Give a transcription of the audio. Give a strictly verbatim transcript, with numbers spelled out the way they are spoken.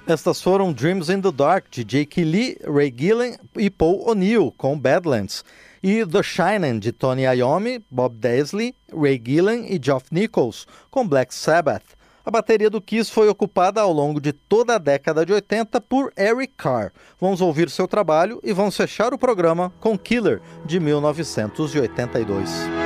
Estas foram Dreams in the Dark, de Jake Lee, Ray Gillen e Paul O'Neill, com Badlands. E The Shining, de Tony Iommi, Bob Daisley, Ray Gillen e Geoff Nichols, com Black Sabbath. A bateria do Kiss foi ocupada ao longo de toda a década de oitenta por Eric Carr. Vamos ouvir seu trabalho e vamos fechar o programa com Killer, de mil novecentos e oitenta e dois.